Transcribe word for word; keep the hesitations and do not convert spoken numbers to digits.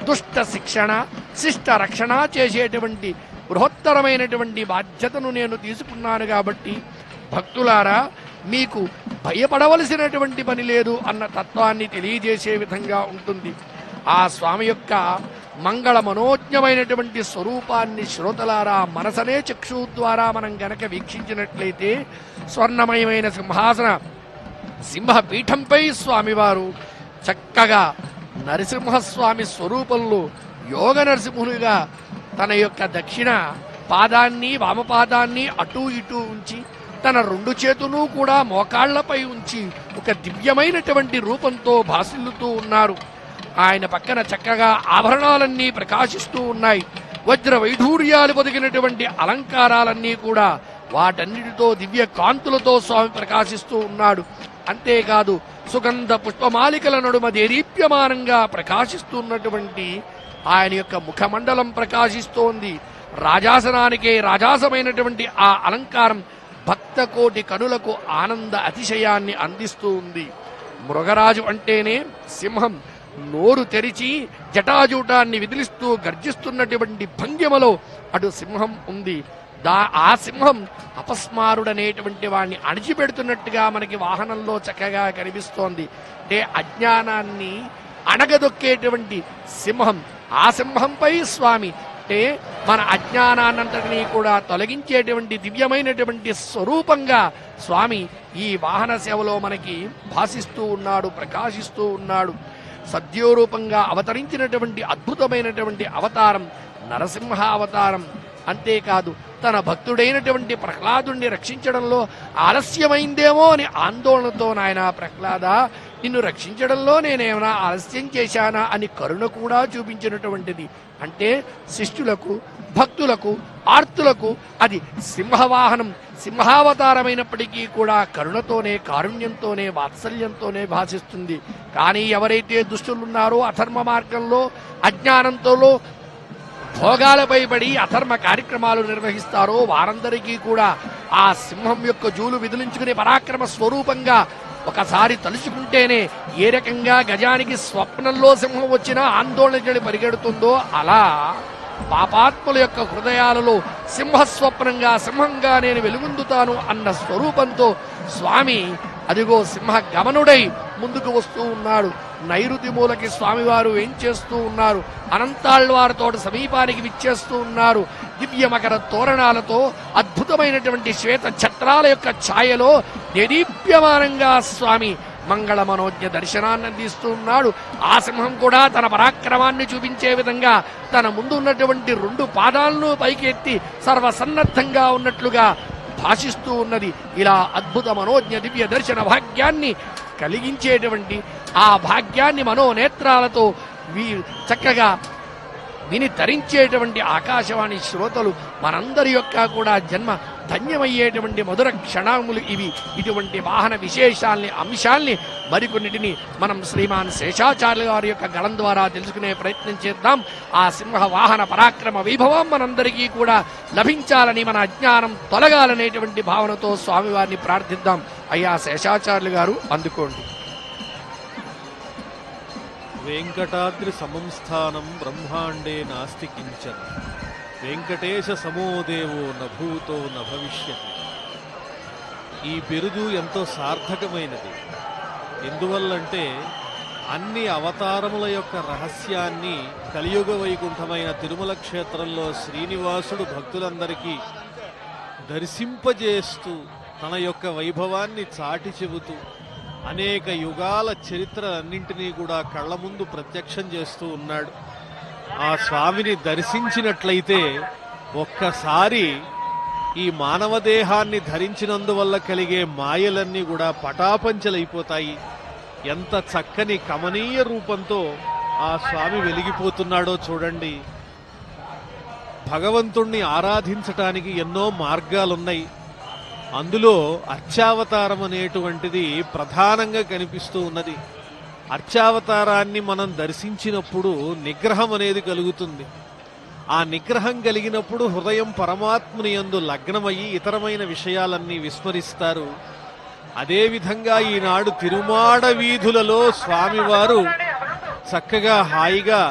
దుష్ట శిక్షణ శిష్ట రక్షణ చేసేటువంటి బృహత్తరమైనటువంటి బాధ్యతను నేను తీసుకున్నాను కాబట్టి భక్తులారా మీకు భయపడవలసినటువంటి పని లేదు అన్న తత్వాన్ని తెలియజేసే విధంగా ఉంటుంది. ఆ స్వామి యొక్క మంగళ మనోజ్ఞమైనటువంటి స్వరూపాన్ని శ్రోతలారా మనసనే చక్షు ద్వారా మనం గనక వీక్షించినట్లయితే స్వర్ణమయమైన సింహాసన సింహపీఠంపై స్వామివారు చక్కగా నరసింహస్వామి స్వరూపంలో యోగ నరసింహునిగా తన యొక్క దక్షిణ పాదాన్ని వామపాదాన్ని అటూ ఇటూ ఉంచి తన రెండు చేతులు కూడా మోకాళ్లపై ఉంచి ఒక దివ్యమైనటువంటి రూపంతో భాసిల్లుతూ ఉన్నారు. ఆయన పక్కన చక్కగా ఆభరణాలన్నీ ప్రకాశిస్తూ ఉన్నాయి. వజ్ర వైఢూర్యాలు పొదిగినటువంటి అలంకారాలన్నీ కూడా వాటన్నిటితో దివ్య కాంతులతో స్వామి ప్రకాశిస్తూ ఉన్నాడు. అంతేకాదు సుగంధ పుష్పమాలికల నడుమ దేదీప్యమానంగా ప్రకాశిస్తున్నటువంటి ఆయన యొక్క ముఖమండలం ప్రకాశిస్తోంది. రాజాసనానికే రాజాసమైనటువంటి ఆ అలంకారం భక్త కోటి కనులకు ఆనంద అతిశయాన్ని అందిస్తూ ఉంది. మృగరాజు అంటేనే సింహం నోరు తెరిచి జటాజూటాన్ని విదిలిస్తూ గర్జిస్తున్నటువంటి భంగిమలో అటు సింహం ఉంది. దా ఆ సింహం అపస్మారుడనేటువంటి వాడిని అణిచిపెడుతున్నట్టుగా మనకి వాహనంలో చక్కగా కనిపిస్తోంది. అంటే అజ్ఞానాన్ని అణగదొక్కేటువంటి సింహం. ఆ సింహంపై స్వామి అంటే మన అజ్ఞానాన్నంతటినీ కూడా తొలగించేటువంటి దివ్యమైనటువంటి స్వరూపంగా స్వామి ఈ వాహన సేవలో మనకి భాసిస్తూ ఉన్నాడు, ప్రకాశిస్తూ ఉన్నాడు. సద్యోరూపంగా అవతరించినటువంటి అద్భుతమైనటువంటి అవతారం నరసింహ అవతారం. అంతేకాదు తన భక్తుడైనటువంటి ప్రహ్లాదుణ్ణి రక్షించడంలో ఆలస్యమైందేమో అని ఆందోళనతో నాయన ప్రహ్లాద నిన్ను రక్షించడంలో నేనేమైనా ఆలస్యం చేశానా అని కరుణ కూడా చూపించినటువంటిది. అంటే శిష్యులకు భక్తులకు ఆర్తులకు అది సింహవాహనం సింహావతారమైనప్పటికీ కూడా కరుణతోనే కారుణ్యంతోనే వాత్సల్యంతోనే భాషిస్తుంది. కానీ ఎవరైతే దుష్టులున్నారో అధర్మ మార్గంలో అజ్ఞానంతో భోగాలపై పడి అధర్మ కార్యక్రమాలు నిర్వహిస్తారో వారందరికీ కూడా ఆ సింహం యొక్క జూలు విదిలించుకునే పరాక్రమ స్వరూపంగా ఒకసారి తలుచుకుంటేనే ఏ రకంగా గజానికి స్వప్నంలో సింహం వచ్చినా ఆందోళన చెడి పరిగెడుతుందో అలా పాపాత్ముల యొక్క హృదయాలలో సింహస్వప్నంగా సింహంగా నేను వెలుగొందుతాను అన్న స్వరూపంతో స్వామి అదిగో సింహ గమనుడై ముందుకు వస్తూ ఉన్నాడు. నైరుతి మూలకి స్వామివారు ఏం చేస్తూ ఉన్నారు? అనంతాళ్వారితో సమీపానికి విచ్చేస్తూ ఉన్నారు. దివ్య మకర తోరణాలతో అద్భుతమైనటువంటి శ్వేత ఛత్రాల యొక్క ఛాయలో దేదీప్యమానంగా స్వామి మంగళ మనోజ్ఞ దర్శనాన్ని అందిస్తూ ఉన్నాడు. ఆ సింహం కూడా తన పరాక్రమాన్ని చూపించే విధంగా తన ముందు ఉన్నటువంటి రెండు పాదాలను పైకెత్తి సర్వసన్నద్ధంగా ఉన్నట్లుగా భాషిస్తూ ఉన్నది. ఇలా అద్భుత మనోజ్ఞ దివ్య దర్శన భాగ్యాన్ని కలిగించేటువంటి ఆ భాగ్యాన్ని మనోనేత్రాలతో వీ చక్కగా విని తరించేటువంటి ఆకాశవాణి శ్రోతలు మనందరి యొక్క కూడా జన్మ ధన్యమయ్యేటువంటి మధుర క్షణములు ఇవి. ఇటువంటి వాహన విశేషాల్ని అంశాల్ని మరికొన్నిటిని మనం శ్రీమాన్ శేషాచార్య గారి యొక్క గళం ద్వారా తెలుసుకునే ప్రయత్నం చేద్దాం. ఆ సింహ వాహన పరాక్రమ వైభవం మనందరికీ కూడా లభించాలని, మన అజ్ఞానం తొలగాలనేటువంటి భావనతో స్వామివారిని ప్రార్థిద్దాం. అయ్యా శేషాచార్యులు గారు అందుకోండి. వెంకటాద్రి సమం స్థానం బ్రహ్మాండే నాస్తి కించన వెంకటేశ సమోదేవో నభూతో నభవిష్యతి. ఈ బిరుదు ఎంతో సార్థకమైనది. ఎందువల్లంటే అన్ని అవతారముల యొక్క రహస్యాన్ని కలియుగ వైకుంఠమైన తిరుమల క్షేత్రంలో శ్రీనివాసుడు భక్తులందరికీ దర్శింపజేస్తూ తన యొక్క వైభవాన్ని చాటి చెబుతూ అనేక యుగాల చరిత్రలన్నింటినీ కూడా కళ్ళ ముందు ప్రత్యక్షం చేస్తూ ఉన్నాడు. ఆ స్వామిని దర్శించినట్లయితే ఒక్కసారి ఈ మానవ దేహాన్ని ధరించినందువల్ల కలిగే మాయలన్నీ కూడా పటాపంచలైపోతాయి. ఎంత చక్కని కమనీయ రూపంతో ఆ స్వామి వెలిగిపోతున్నాడో చూడండి. భగవంతుణ్ణి ఆరాధించటానికి ఎన్నో మార్గాలున్నాయి. అందులో అర్చావతారం అనేటువంటిది ప్రధానంగా కనిపిస్తూ ఉన్నది. అర్చావతారాన్ని మనం దర్శించినప్పుడు నిగ్రహం అనేది కలుగుతుంది. ఆ నిగ్రహం కలిగినప్పుడు హృదయం పరమాత్ముని యందు లగ్నమయ్యి ఇతరమైన విషయాలన్నీ విస్మరిస్తారు. అదేవిధంగా ఈనాడు తిరుమాడ వీధులలో స్వామివారు చక్కగా హాయిగా